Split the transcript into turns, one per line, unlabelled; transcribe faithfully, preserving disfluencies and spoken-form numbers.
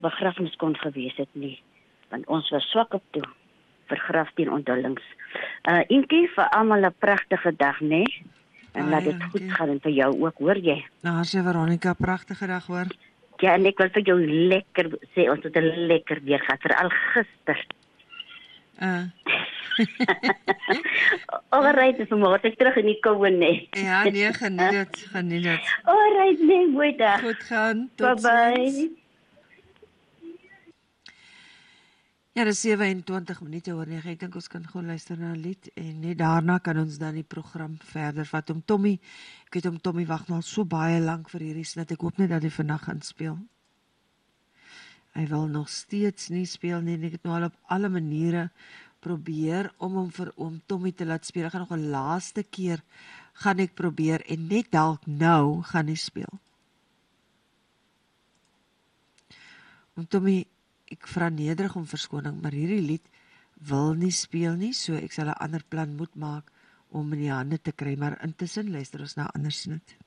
begrafnis kon gewees het nie, want ons was swak op toe vir graf teen onthullings. Uh, Inkie, vir almal 'n pragtige dag, né? En laat dit goed gaan en vir jou ook, hoor jy?
Nou, sê Veronica, pragtige dag, hoor.
Ja, en ek wil vir jou lekker sê, ons het 'n lekker weer gehad, veral gister.
Uh.
Alright, dis vanmôre ek terug in die koue, né?
Ja, nee, geniet dit, geniet dit.
Alright, nee, mooi dag.
Goed gaan,
tot bye.
Ja, dis sewe en twintig minute oor nege. Ek dink ons kan gou luister na 'n lied en net daarna kan ons dan die program verder vat. Om Tommy, ek weet om Tommy wag nou al so baie lank vir hierdie snit. Ek hoop net dat hy vandag gaan speel. Hy wil nog steeds nie speel nie. Ek het nou al op alle maniere probeer om hom vir oom Tommy te laat speel. Ek gaan nog 'n laaste keer gaan ek probeer en net dalk nou gaan hy speel. Oom Tommy, ek vra nederig om verskoning, maar hierdie lied wil nie speel nie, so ek sal 'n ander plan moet maak om in die hande te kry, maar intussen luister ons na 'n ander snit.